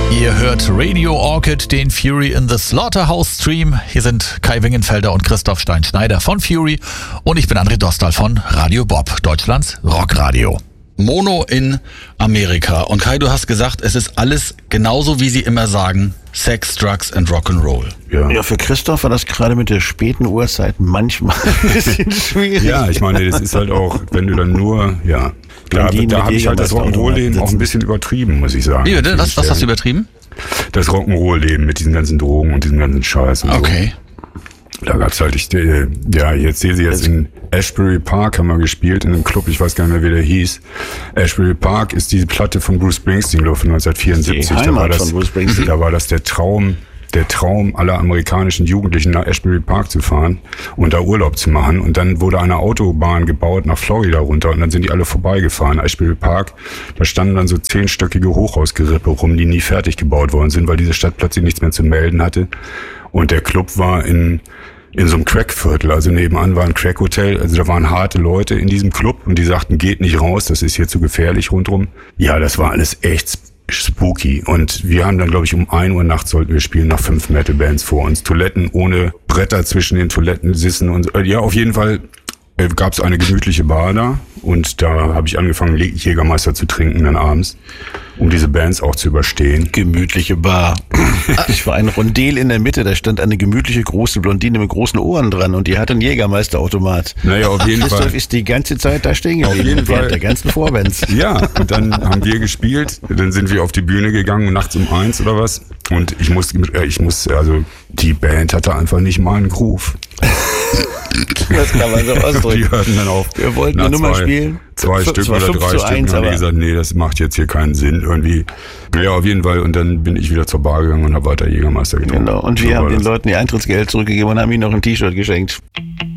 Ihr hört Radio Orchid, den Fury in the Slaughterhouse Stream. Hier sind Kai Wingenfelder und Christoph Stein-Schneider von Fury und ich bin André Dostal von Radio Bob, Deutschlands Rockradio. Mono in Amerika. Und Kai, du hast gesagt, es ist alles genauso, wie sie immer sagen, Sex, Drugs and Rock'n'Roll. Ja, für Christoph war das gerade mit der späten Uhrzeit manchmal ein bisschen schwierig. Ja, ich meine, das ist halt auch, wenn du dann nur, ja, da habe ich halt das Rock'n'Roll-Leben auch ein bisschen übertrieben, muss ich sagen. Wie bitte? Was hast du übertrieben? Das Rock'n'Roll-Leben mit diesen ganzen Drogen und diesem ganzen Scheiß und okay. So. Da gab's halt, jetzt sehe sie jetzt in Ashbury Park, haben wir gespielt in einem Club, ich weiß gar nicht mehr, wie der hieß. Ashbury Park ist die Platte von Bruce Springsteen, glaube ich, von 1974. Die Heimat von Bruce Springsteen. Da war das der Traum aller amerikanischen Jugendlichen, nach Ashbury Park zu fahren und da Urlaub zu machen. Und dann wurde eine Autobahn gebaut nach Florida runter und dann sind die alle vorbeigefahren. Ashbury Park, da standen dann so 10-stöckige Hochhausgerippe rum, die nie fertig gebaut worden sind, weil diese Stadt plötzlich nichts mehr zu melden hatte. Und der Club war in so einem Crackviertel, also nebenan war ein Crackhotel, also da waren harte Leute in diesem Club und die sagten, geht nicht raus, das ist hier zu gefährlich rundrum. Ja, das war alles echt spooky und wir haben dann, glaube ich, um 1 Uhr nachts sollten wir spielen, nach 5 Metal-Bands vor uns. Toiletten ohne Bretter zwischen den Toilettensissen und ja, auf jeden Fall gab es eine gemütliche Bar da und da habe ich angefangen, Jägermeister zu trinken dann abends, um diese Bands auch zu überstehen. Gemütliche Bar. Ich war ein Rondel in der Mitte, da stand eine gemütliche große Blondine mit großen Ohren dran und die hatte einen Jägermeisterautomat. Naja, auf jeden Fall. Christoph ist die ganze Zeit da stehen geblieben. Auf jeden Fall. Während der ganzen Vorbands. Ja, und dann haben wir gespielt, dann sind wir auf die Bühne gegangen, nachts um 1 oder was und ich muss, also die Band hatte einfach nicht mal einen Groove. Das kann man so ausdrücken. Die hörten dann auf. Wir wollten eine Nummer spielen. 2 Stück oder 3 Stück. Und haben gesagt, nee, das macht jetzt hier keinen Sinn. Irgendwie. Ja, auf jeden Fall. Und dann bin ich wieder zur Bar gegangen und habe weiter Jägermeister getrunken. Genau. Und wir haben den Leuten ihr Eintrittsgeld zurückgegeben und haben ihnen noch ein T-Shirt geschenkt.